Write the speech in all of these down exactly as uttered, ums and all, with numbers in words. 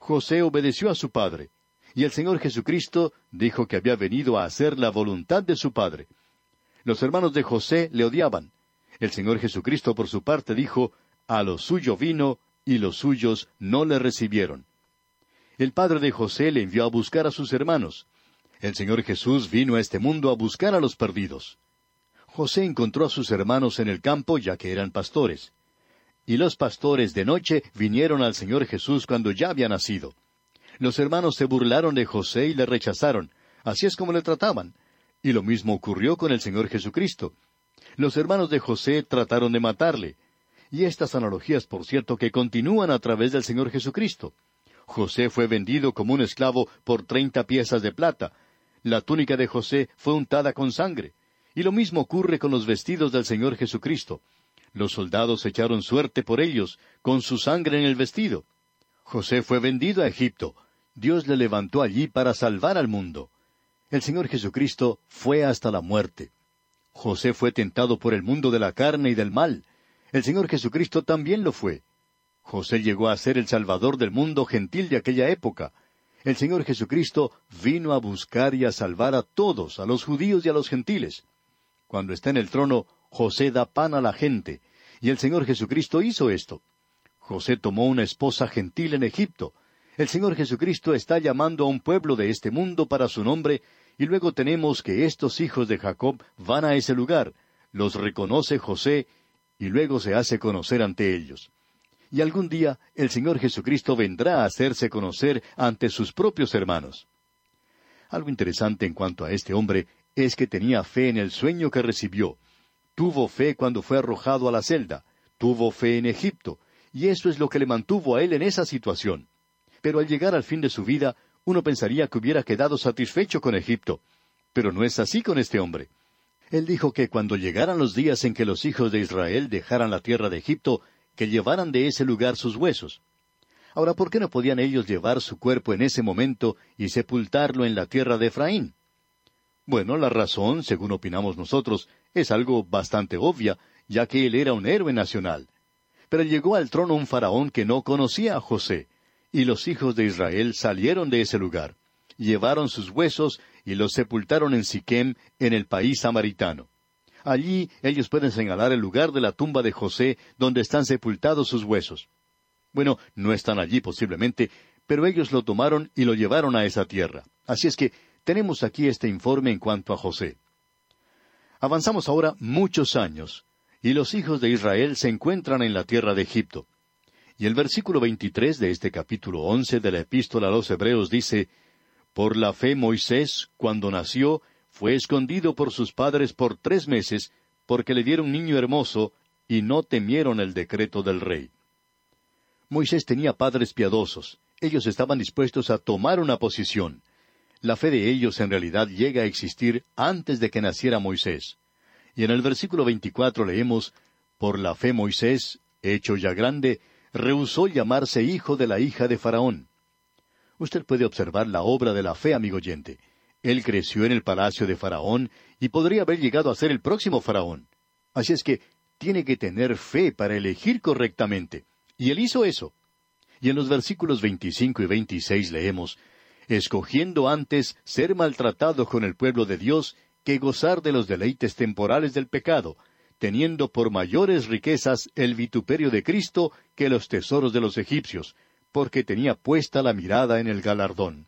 José obedeció a su padre, y el Señor Jesucristo dijo que había venido a hacer la voluntad de su padre. Los hermanos de José le odiaban. El Señor Jesucristo, por su parte, dijo, a lo suyo vino, y los suyos no le recibieron. El padre de José le envió a buscar a sus hermanos. El Señor Jesús vino a este mundo a buscar a los perdidos. José encontró a sus hermanos en el campo, ya que eran pastores. Y los pastores de noche vinieron al Señor Jesús cuando ya había nacido. Los hermanos se burlaron de José y le rechazaron. Así es como le trataban. Y lo mismo ocurrió con el Señor Jesucristo. Los hermanos de José trataron de matarle. Y estas analogías, por cierto, que continúan a través del Señor Jesucristo. José fue vendido como un esclavo por treinta piezas de plata. La túnica de José fue untada con sangre. Y lo mismo ocurre con los vestidos del Señor Jesucristo. Los soldados echaron suerte por ellos, con su sangre en el vestido. José fue vendido a Egipto. Dios le levantó allí para salvar al mundo. El Señor Jesucristo fue hasta la muerte. José fue tentado por el mundo de la carne y del mal. El Señor Jesucristo también lo fue. José llegó a ser el Salvador del mundo gentil de aquella época. El Señor Jesucristo vino a buscar y a salvar a todos, a los judíos y a los gentiles. Cuando está en el trono, José da pan a la gente, y el Señor Jesucristo hizo esto. José tomó una esposa gentil en Egipto. El Señor Jesucristo está llamando a un pueblo de este mundo para su nombre, y luego tenemos que estos hijos de Jacob van a ese lugar, los reconoce José, y luego se hace conocer ante ellos. Y algún día el Señor Jesucristo vendrá a hacerse conocer ante sus propios hermanos. Algo interesante en cuanto a este hombre es que tenía fe en el sueño que recibió. Tuvo fe cuando fue arrojado a la celda. Tuvo fe en Egipto. Y eso es lo que le mantuvo a él en esa situación. Pero al llegar al fin de su vida, uno pensaría que hubiera quedado satisfecho con Egipto. Pero no es así con este hombre. Él dijo que cuando llegaran los días en que los hijos de Israel dejaran la tierra de Egipto, que llevaran de ese lugar sus huesos. Ahora, ¿por qué no podían ellos llevar su cuerpo en ese momento y sepultarlo en la tierra de Efraín? Bueno, la razón, según opinamos nosotros, es algo bastante obvia, ya que él era un héroe nacional. Pero llegó al trono un faraón que no conocía a José, y los hijos de Israel salieron de ese lugar. Llevaron sus huesos y los sepultaron en Siquem, en el país samaritano. Allí ellos pueden señalar el lugar de la tumba de José, donde están sepultados sus huesos. Bueno, no están allí posiblemente, pero ellos lo tomaron y lo llevaron a esa tierra. Así es que tenemos aquí este informe en cuanto a José. Avanzamos ahora muchos años, y los hijos de Israel se encuentran en la tierra de Egipto. Y el versículo veintitrés de este capítulo once de la Epístola a los Hebreos dice, «Por la fe Moisés, cuando nació, fue escondido por sus padres por tres meses, porque le dieron niño hermoso, y no temieron el decreto del rey». Moisés tenía padres piadosos. Ellos estaban dispuestos a tomar una posición. La fe de ellos en realidad llega a existir antes de que naciera Moisés. Y en el versículo veinticuatro leemos, «Por la fe Moisés, hecho ya grande, rehusó llamarse hijo de la hija de Faraón». Usted puede observar la obra de la fe, amigo oyente. Él creció en el palacio de Faraón y podría haber llegado a ser el próximo Faraón. Así es que tiene que tener fe para elegir correctamente. Y él hizo eso. Y en los versículos veinticinco y veintiséis leemos, «Escogiendo antes ser maltratado con el pueblo de Dios que gozar de los deleites temporales del pecado, teniendo por mayores riquezas el vituperio de Cristo que los tesoros de los egipcios, porque tenía puesta la mirada en el galardón».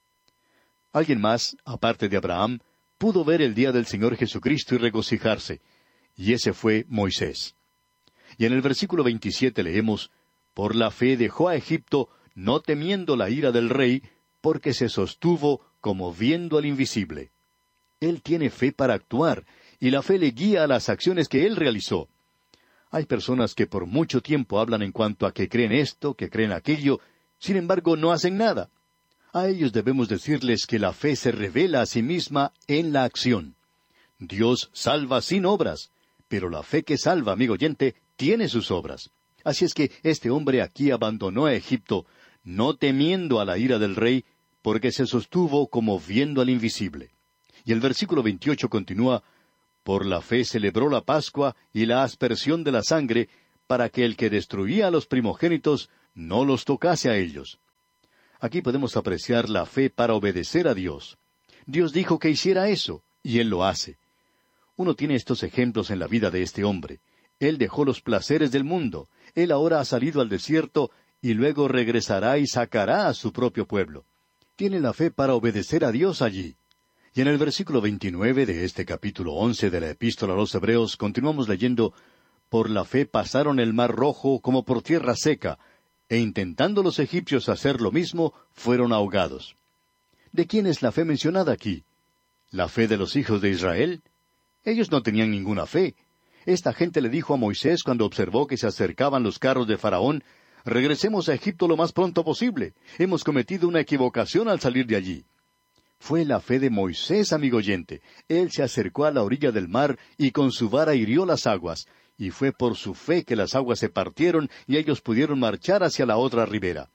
Alguien más, aparte de Abraham, pudo ver el día del Señor Jesucristo y regocijarse, y ese fue Moisés. Y en el versículo veintisiete leemos, «Por la fe dejó a Egipto, no temiendo la ira del rey, porque se sostuvo como viendo al invisible». Él tiene fe para actuar, y la fe le guía a las acciones que él realizó. Hay personas que por mucho tiempo hablan en cuanto a que creen esto, que creen aquello, sin embargo no hacen nada. A ellos debemos decirles que la fe se revela a sí misma en la acción. Dios salva sin obras, pero la fe que salva, amigo oyente, tiene sus obras. Así es que este hombre aquí abandonó a Egipto, no temiendo a la ira del rey, porque se sostuvo como viendo al invisible. Y el versículo veintiocho continúa, «Por la fe celebró la Pascua y la aspersión de la sangre, para que el que destruía a los primogénitos no los tocase a ellos». Aquí podemos apreciar la fe para obedecer a Dios. Dios dijo que hiciera eso, y Él lo hace. Uno tiene estos ejemplos en la vida de este hombre. Él dejó los placeres del mundo. Él ahora ha salido al desierto y luego regresará y sacará a su propio pueblo. Tiene la fe para obedecer a Dios allí. Y en el versículo veintinueve de este capítulo once de la Epístola a los Hebreos continuamos leyendo: Por la fe pasaron el mar Rojo como por tierra seca, e intentando los egipcios hacer lo mismo, fueron ahogados. ¿De quién es la fe mencionada aquí? ¿La fe de los hijos de Israel? Ellos no tenían ninguna fe. Esta gente le dijo a Moisés cuando observó que se acercaban los carros de Faraón: regresemos a Egipto lo más pronto posible. Hemos cometido una equivocación al salir de allí. Fue la fe de Moisés, amigo oyente. Él se acercó a la orilla del mar y con su vara hirió las aguas, y fue por su fe que las aguas se partieron y ellos pudieron marchar hacia la otra ribera.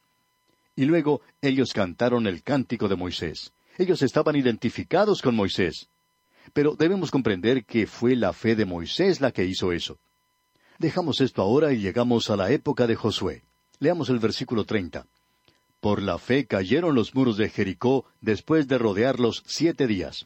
Y luego ellos cantaron el cántico de Moisés. Ellos estaban identificados con Moisés. Pero debemos comprender que fue la fe de Moisés la que hizo eso. Dejamos esto ahora y llegamos a la época de Josué. Leamos el versículo treinta. Por la fe cayeron los muros de Jericó después de rodearlos siete días.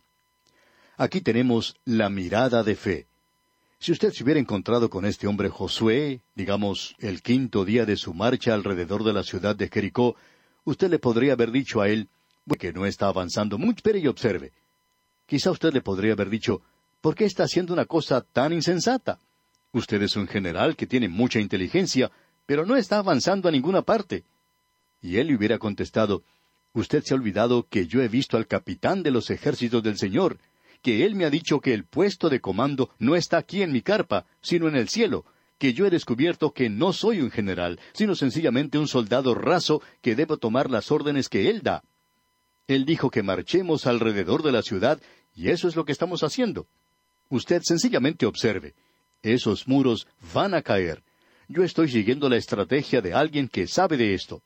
Aquí tenemos la mirada de fe. Si usted se hubiera encontrado con este hombre Josué, digamos, el quinto día de su marcha alrededor de la ciudad de Jericó, usted le podría haber dicho a él que no está avanzando mucho, espere y observe. Quizá usted le podría haber dicho: ¿por qué está haciendo una cosa tan insensata? Usted es un general que tiene mucha inteligencia, pero no está avanzando a ninguna parte. Y él le hubiera contestado: usted se ha olvidado que yo he visto al capitán de los ejércitos del Señor, que él me ha dicho que el puesto de comando no está aquí en mi carpa, sino en el cielo, que yo he descubierto que no soy un general, sino sencillamente un soldado raso que debo tomar las órdenes que él da. Él dijo que marchemos alrededor de la ciudad, y eso es lo que estamos haciendo. Usted sencillamente observe. Esos muros van a caer. Yo estoy siguiendo la estrategia de alguien que sabe de esto.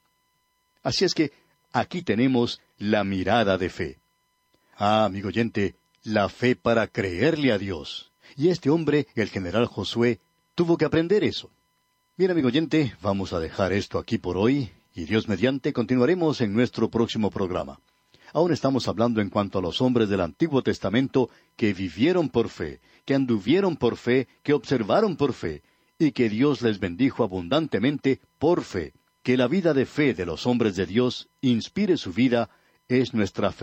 Así es que aquí tenemos la mirada de fe. Ah, amigo oyente, la fe para creerle a Dios. Y este hombre, el general Josué, tuvo que aprender eso. Bien, amigo oyente, vamos a dejar esto aquí por hoy, y Dios mediante continuaremos en nuestro próximo programa. Aún estamos hablando en cuanto a los hombres del Antiguo Testamento que vivieron por fe, que anduvieron por fe, que observaron por fe, y que Dios les bendijo abundantemente por fe. Que la vida de fe de los hombres de Dios inspire su vida es nuestra fe.